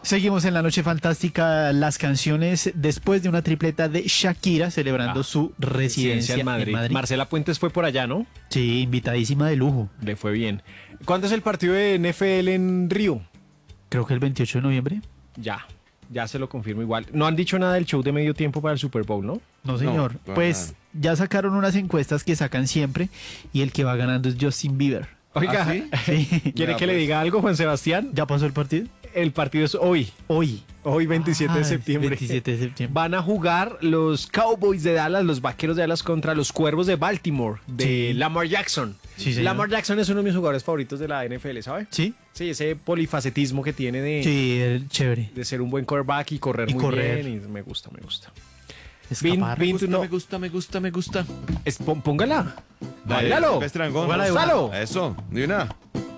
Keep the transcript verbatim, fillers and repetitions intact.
Seguimos en la noche fantástica, las canciones después de una tripleta de Shakira celebrando Ah, su residencia en Madrid. en Madrid. Marcela Puentes fue por allá, ¿no? Sí, invitadísima de lujo. Le fue bien. ¿Cuándo es el partido de N F L en Río? Creo que el veintiocho de noviembre. Ya, ya se lo confirmo igual. No han dicho nada del show de medio tiempo para el Super Bowl, ¿no? No, señor. No, pues ya sacaron unas encuestas que sacan siempre y el que va ganando es Justin Bieber. Oiga, ¿Ah, sí? Sí. ¿quiere Vea, que le pues. diga algo, Juan Sebastián? ¿Ya pasó el partido? El partido es hoy, Hoy. hoy veintisiete de Ah, septiembre. veintisiete de septiembre. Van a jugar los Cowboys de Dallas, los Vaqueros de Dallas contra los Cuervos de Baltimore, de Sí. Lamar Jackson. Sí, señor. Lamar Jackson es uno de mis jugadores favoritos de la N F L, ¿sabe? ¿Sí? Sí, ese polifacetismo que tiene de, Sí, el- chévere. de ser un buen quarterback y correr Y muy correr. bien. Y me gusta, me gusta. Escapar. Vin- Me gusta, no. me gusta, me gusta, me gusta. Es- pon- póngala. Dale, Bailalo. Silvestre Dangond. Póngala de una. Gonzalo. Eso, de una.